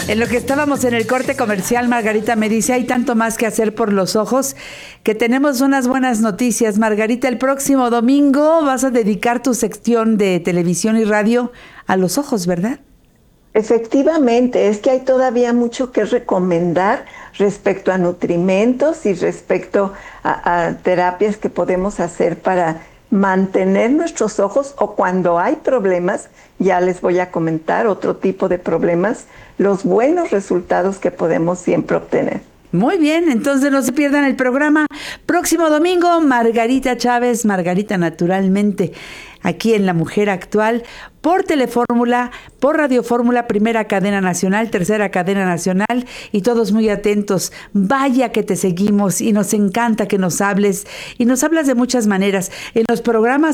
En lo que estábamos en el corte comercial, Margarita me dice, hay tanto más que hacer por los ojos, que tenemos unas buenas noticias. Margarita, el próximo domingo vas a dedicar tu sección de televisión y radio a los ojos, ¿verdad? Efectivamente, es que hay todavía mucho que recomendar respecto a nutrimentos y respecto a terapias que podemos hacer para mantener nuestros ojos, o cuando hay problemas, ya les voy a comentar otro tipo de problemas, los buenos resultados que podemos siempre obtener. Muy bien, entonces no se pierdan el programa. Próximo domingo, Margarita Chávez, Margarita Naturalmente, aquí en La Mujer Actual, por Telefórmula, por Radio Fórmula, primera cadena nacional, tercera cadena nacional, y todos muy atentos. Vaya que te seguimos y nos encanta que nos hables, y nos hablas de muchas maneras. En los programas